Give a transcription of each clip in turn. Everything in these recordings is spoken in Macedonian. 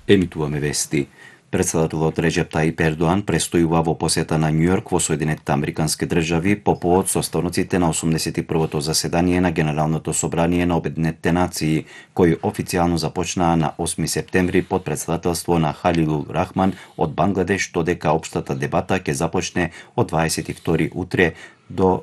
Емитуваме вести. Председателот Реджеп Таип Ердоан престојува во посета на Њујорк во Соединетите Американски држави по повод составниците на 81-то заседание на Генералното собрание на Обединетите нации, кои официјално започнаа на 8 септември под председателство на Халилул Рахман од Бангладеш, додека општата дебата ќе започне од 22 утре до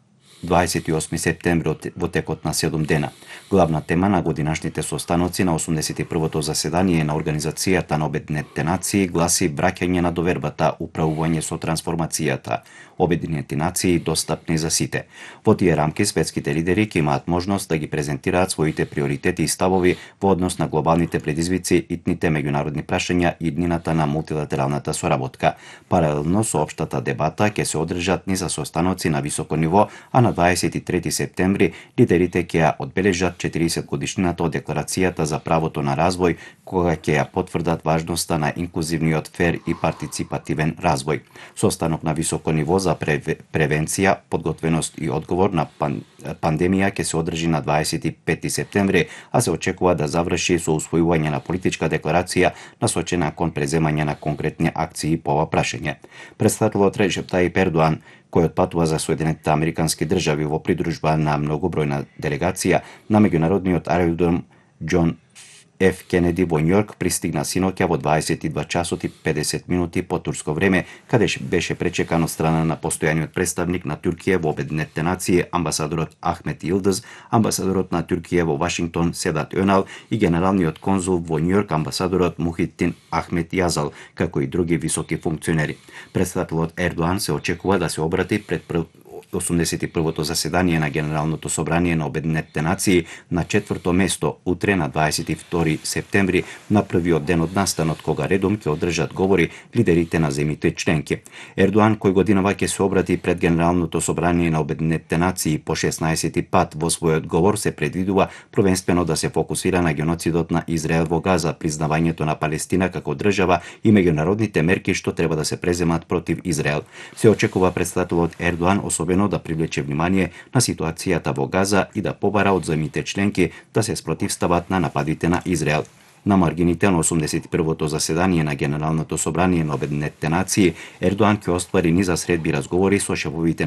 28 септември во текот на 7 дена. Главна тема на годинашните состаноци на 81-то заседание на Организацијата на Обединетите нации гласи враќање на довербата, управување со трансформацијата, Обединети нации достапни за сите. Во тие рамки светските лидери ќе имаат можност да ги презентираат своите приоритети и ставови во однос на глобалните предизвици, итните меѓународни прашања и днината на мултилатералната соработка. Паралелно со општата дебата ќе се одржат низа состаноци на високо ниво, а на 23 септември лидерите ќе ја одбележат 40 годишнината од Декларацијата за правото на развој, кога ќе ја потврдат важноста на инклузивниот, фер и партиципативен развој. Состанок на високо ниво за превенција, подготвеност и одговор на пандемија ќе се одржи на 25 септември, а се очекува да заврши со усвојување на политичка декларација насочена кон преземање на конкретни акции по ова прашање. Председателот Реджеп Таип Ердоан, кој отпатува за Соединетите Американски држави во придружба на многобројна делегација на меѓународниот аеродром Џон Ф. Кенеди во Њујорк, пристигна синоќа во 22 часот и 50 минути по турско време, каде беше пречекан од страна на постојаниот представник на Туркија во Обединетите нации, амбасадорот Ахмет Илдыз, амбасадорот на Туркија во Вашингтон Седат Önal и генералниот конзул во Њујорк амбасадорот Мухиттин Ахмет Јазал, како и други високи функционери. Председателот Ердоан се очекува да се обрати пред 81-то заседание на Генералното собрание на Обединетите нации на 4-то место утре на 22 септември, на првиот ден од настанот, кога редом ќе одржат говори лидерите на земјите членки. Ердоан, кој годинава ќе се обрати пред Генералното собрание на Обединетите нации по 16 пат, во својот говор се предвидува првенствено да се фокусира на геноцидот на Израел во Газа, признавањето на Палестина како држава и меѓународните мерки што треба да се преземат против Израел. Се очекува председателот Ердоан особено да привлече внимание на ситуацијата во Газа и да побара од земјите членки да се спротивстават на нападите на Израел. На маргините на 81-то заседание на Генералното собрание на Обединетите нации, Ердоан ќе оствари низа средби разговори со шефовите